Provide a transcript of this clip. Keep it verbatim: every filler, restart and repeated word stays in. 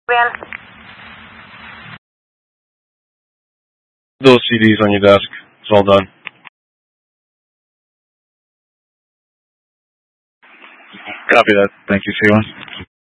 Bien. Those C Ds on your desk. It's all done. Copy that. Thank you, C one.